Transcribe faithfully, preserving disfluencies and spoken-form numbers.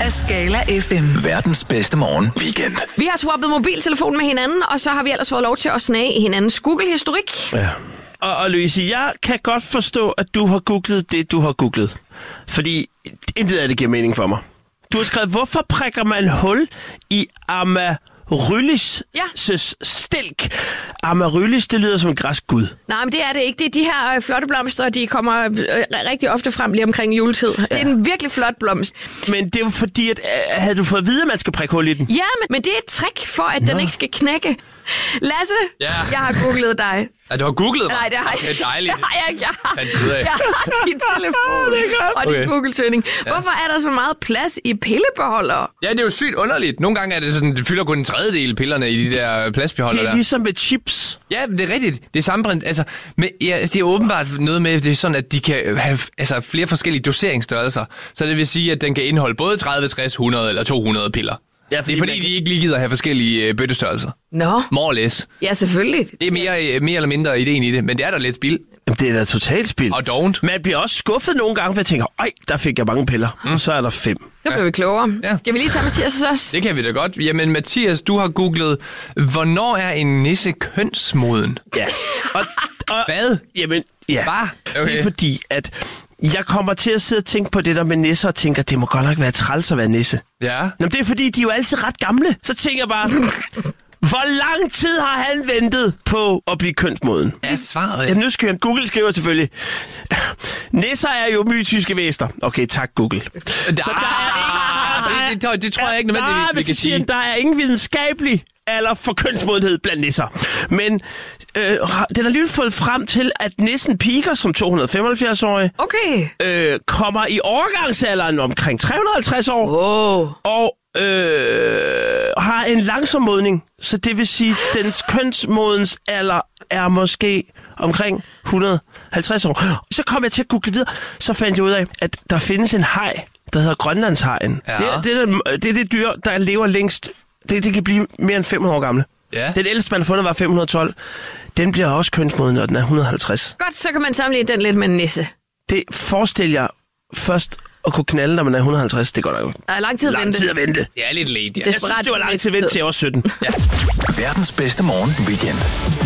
af Skala F M. Verdens bedste morgen weekend. Vi har swappet mobiltelefon med hinanden, og så har vi ellers fået lov til at snage i hinandens Google-historik. Ja. Og, og Louise, jeg kan godt forstå, at du har googlet det, du har googlet. Fordi intet af det giver mening for mig. Du har skrevet, hvorfor prikker man hul i Amaryllis' Ja. stilk? Amaryllis, det lyder som en græsk gud. Nej, men det er det ikke. Det er de her øh, flotte blomster, de kommer øh, rigtig ofte frem lige omkring juletid. Ja. Det er en virkelig flot blomst. Men det er jo fordi, at øh, havde du fået at vide, at man skal prikke hul i den? Ja, men, men det er et trick for, at Nå. den ikke skal knække. Lasse, ja. jeg har googlet dig. Ja, du har googlet mig? Nej, det har jeg okay, dejligt. Det har jeg ikke. Jeg har, jeg har din telefon og din okay. Google-søgning. Ja. Hvorfor er der så meget plads i pillebeholdere? Ja, det er jo sygt underligt. Nogle gange er det sådan, det fylder kun en tredjedel pillerne i de der plastbeholdere der. Det er ligesom med chips. Ja, det er rigtigt. Det er samme print. Altså, med, ja, det er åbenbart noget med, det er sådan, at de kan have altså, flere forskellige doseringsstørrelser. Så det vil sige, at den kan indeholde både tredive, tres, hundrede eller to hundrede piller. Ja, fordi det er fordi, de ikke lige gider at have forskellige øh, bøttestørrelser. Nå. More or less. Ja, selvfølgelig. Det er mere, mere eller mindre ideen i det, men det er da lidt spild. Jamen, det er da totalt spild. Og don't. Man bliver også skuffet nogle gange, for jeg tænker, ej, der fik jeg mange piller. Mm. Og så er der fem. Så bliver vi klogere. Ja. Skal vi lige tage Mathias også? Det kan vi da godt. Jamen, Mathias, du har googlet, hvornår er en nisse kønsmoden? Ja. Og, og, Hvad? Jamen, ja. Bare? Okay. Det er fordi, at jeg kommer til at sidde og tænke på det der med nisser, og tænker, det må godt nok være træls at være nisse. Ja. Nå, det er fordi, de er jo altid ret gamle. Så tænker jeg bare, hvor lang tid har han ventet på at blive kønsmoden? Ja, svaret. Ja, nu skal jeg Google skriver selvfølgelig. Nisser er jo mytiske væster. Okay, tak Google. Der, Så der er det, det, det tror jeg ikke nødvendigvis, nej, vi kan sige. Der er ingen videnskabelig alder for kønsmodenhed blandt nisser. Men øh, den har alligevel fået frem til, at nissen piker som to hundrede og femoghalvfjerds-årig. Okay. Øh, kommer i overgangsalderen omkring tre hundrede og halvtreds år. Oh. Og øh, har en langsom modning. Så det vil sige, at dens kønsmodens alder er måske omkring et hundrede og halvtreds år. Så kom jeg til at google videre. Så fandt jeg ud af, at der findes en haj, der hedder Grønlandshajen. Ja. Det, det, er, det er det dyr, der lever længst. Det, det kan blive mere end fem hundrede år gamle. Ja. Den ældste, man har fundet, var fem hundrede og tolv. Den bliver også kønsmoden, når den er et hundrede og halvtreds. Godt, så kan man sammenligne den lidt med en nisse. Det forestiller jeg først at kunne knalde, når man er et hundrede og halvtreds. Det går da jo. Der er lang tid at lang vente. tid at vente. Det er lidt late, ja. Jeg synes, det var lang tid at vente til jeg var sytten. Ja. Verdens bedste morgen weekend.